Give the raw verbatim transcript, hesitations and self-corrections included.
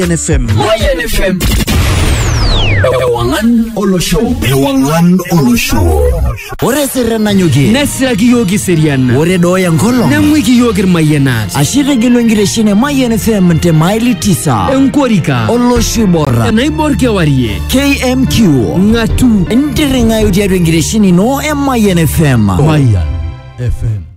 N F M. Mayan F M. Ewangan Olosho. Ewangan Olosho. Ore serena nyugi. Nesraki yogi seriana. Ore doya ngolo. Namwiki yogir mayenat. Ashire gilwengire shine Mayan F M te maili tisa. Enkorika. Olosho bora. Naibor kewarie. K M Q. Ngatu. Ndiringa yudi ya rwengire shine no Mayan F M. Mayan F M.